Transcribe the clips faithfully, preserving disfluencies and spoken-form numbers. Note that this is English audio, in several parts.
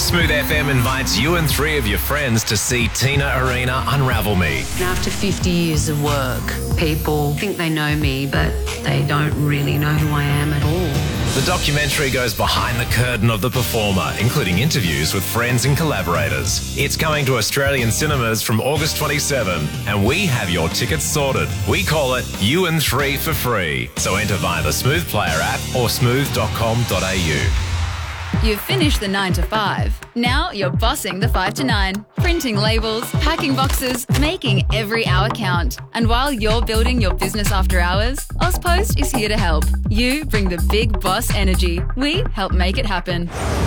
Smooth F M invites you and three of your friends to see Tina Arena Unravel Me. After fifty years of work, people think they know me, but they don't really know who I am at all. The documentary goes behind the curtain of the performer, including interviews with friends and collaborators. It's coming to Australian cinemas from August twenty-seventh, and we have your tickets sorted. We call it You and Three for free. So enter via the Smooth Player app or smooth dot com dot a u. You've finished the nine to five. Now you're bossing the five to nine. Printing labels, packing boxes, making every hour count. And while you're building your business after hours, Ozpost is here to help. You bring the big boss energy. We help make it happen.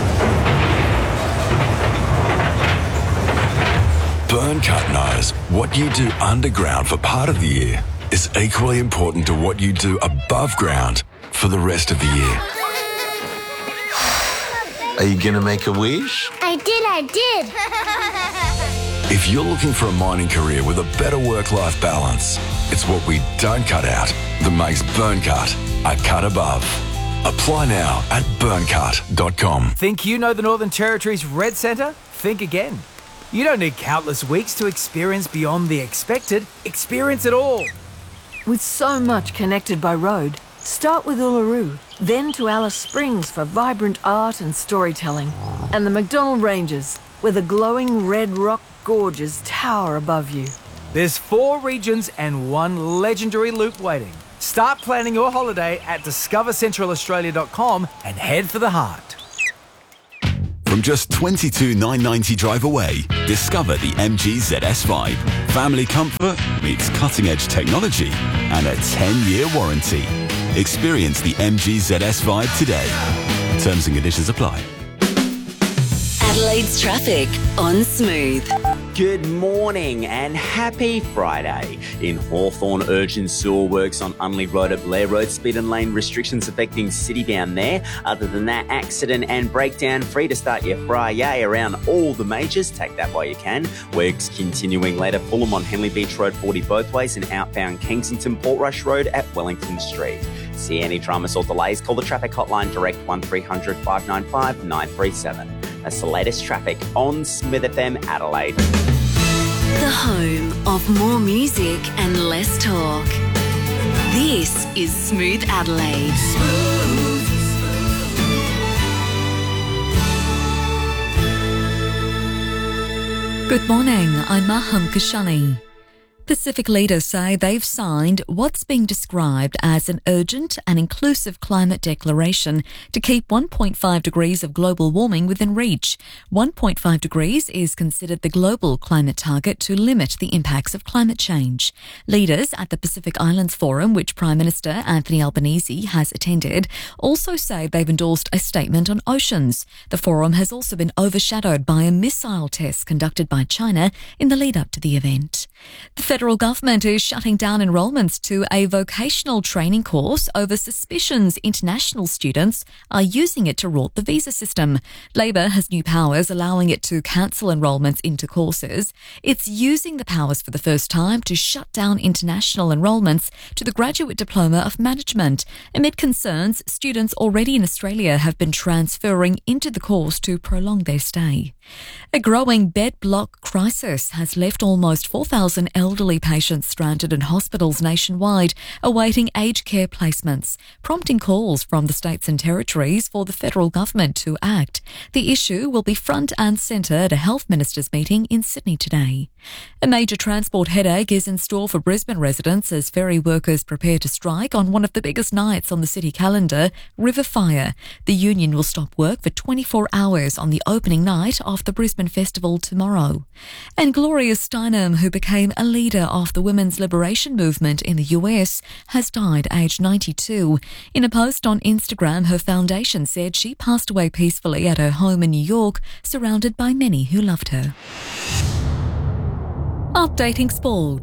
Burncut knows what you do underground for part of the year is equally important to what you do above ground for the rest of the year. Are you going to make a wish? I did, I did. If you're looking for a mining career with a better work-life balance, it's what we don't cut out that makes Burncut a cut above. Apply now at burncut dot com. Think you know the Northern Territory's Red Centre? Think again. You don't need countless weeks to experience beyond the expected. Experience it all. With so much connected by road, start with Uluru, then to Alice Springs for vibrant art and storytelling, and the McDonnell Ranges, where the glowing red rock gorges tower above you. There's four regions and one legendary loop waiting. Start planning your holiday at discover central australia dot com and head for the heart. From just twenty-two thousand nine hundred ninety drive away, discover the M G Z S five. Family comfort meets cutting-edge technology and a ten-year warranty. Experience the M G Z S five today. Terms and conditions apply. Adelaide's traffic on Smooth. Good morning and happy Friday. In Hawthorn, urgent sewer works on Unley Road at Blair Road. Speed and lane restrictions affecting City down there. Other than that, accident and breakdown free to start your Friday around all the majors. Take that while you can. Works continuing later. Fulham on Henley Beach Road forty both ways and outbound Kensington Portrush Road at Wellington Street. See any dramas or delays? Call the traffic hotline direct one three hundred five nine five nine three seven. That's the latest traffic on Smith F M Adelaide. The home of more music and less talk. This is Smooth Adelaide. Smooth. Good morning, I'm Maham Kashani. Pacific leaders say they've signed what's being described as an urgent and inclusive climate declaration to keep one point five degrees of global warming within reach. one point five degrees is considered the global climate target to limit the impacts of climate change. Leaders at the Pacific Islands Forum, which Prime Minister Anthony Albanese has attended, also say they've endorsed a statement on oceans. The forum has also been overshadowed by a missile test conducted by China in the lead-up to the event. The federal government is shutting down enrolments to a vocational training course over suspicions international students are using it to rort the visa system. Labor has new powers allowing it to cancel enrolments into courses. It's using the powers for the first time to shut down international enrolments to the Graduate Diploma of Management. Amid concerns, students already in Australia have been transferring into the course to prolong their stay. A growing bed block crisis has left almost four thousand elderly patients stranded in hospitals nationwide, awaiting aged care placements, prompting calls from the states and territories for the federal government to act. The issue will be front and centre at a health ministers' meeting in Sydney today. A major transport headache is in store for Brisbane residents as ferry workers prepare to strike on one of the biggest nights on the city calendar, River Fire. The union will stop work for twenty-four hours on the opening night of the Brisbane Festival tomorrow. And Gloria Steinem, who became a leader of the women's liberation movement in the U S, has died aged ninety-two. In a post on Instagram, her foundation said she passed away peacefully at her home in New York, surrounded by many who loved her. Updating sport.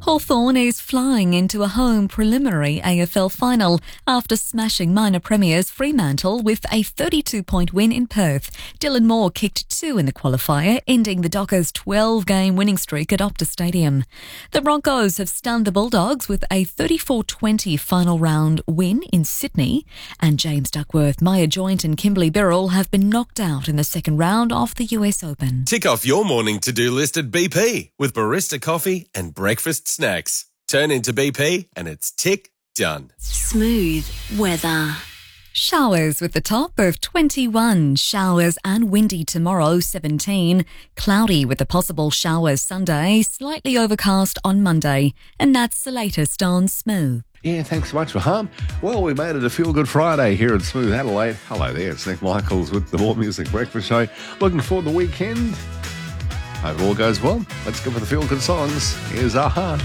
Hawthorn is flying into a home preliminary A F L final after smashing minor premiers Fremantle with a thirty-two point win in Perth. Dylan Moore kicked two in the qualifier, ending the Dockers' twelve-game winning streak at Optus Stadium. The Broncos have stunned the Bulldogs with a thirty-four twenty final round win in Sydney, and James Duckworth, Maya Joint and Kimberly Birrell have been knocked out in the second round of the U S Open. Tick off your morning to-do list at B P with barista coffee and breakfast snacks. Turn into B P and it's tick done. Smooth weather. Showers with the top of twenty-one. Showers and windy tomorrow, seventeen. Cloudy with the possible showers Sunday. Slightly overcast on Monday. And that's the latest on Smooth. Yeah, thanks so much, Maham. Well, we made it a Feel Good Friday here at Smooth Adelaide. Hello there, it's Nick Michaels with the More Music Breakfast Show. Looking forward to the weekend. Hope all goes well. Let's go for the Feel Good songs. Here's Aha.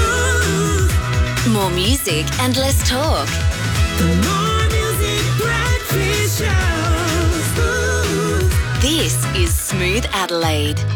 More music and less talk. The More Music Breakfast Show. This is Smooth Adelaide.